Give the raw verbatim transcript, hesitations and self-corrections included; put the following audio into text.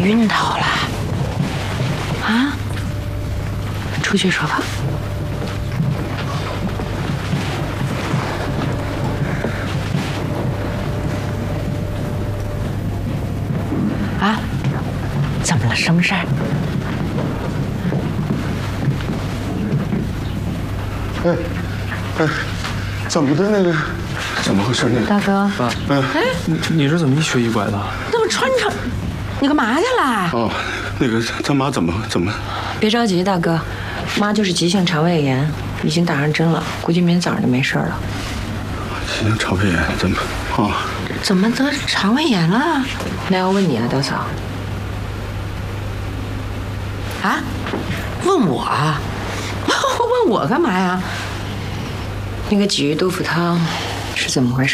晕倒了？啊？出去说吧。啊？怎么了？什么事儿？ 哎，哎，怎么的那个？怎么回事那个？ 大哥， 爸， 嗯， 哎，你你这怎么一瘸一拐的？ 怎么穿成？你干嘛去了？ 哦，那个他妈怎么怎么？ 别着急，大哥，妈就是急性肠胃炎，已经打上针了，估计明天早上就没事了。 急性肠胃炎怎么？啊？ 怎么得肠胃炎了？那要问你啊，大嫂。啊？问我啊？问我干嘛呀？那个鲫鱼豆腐汤是怎么回事？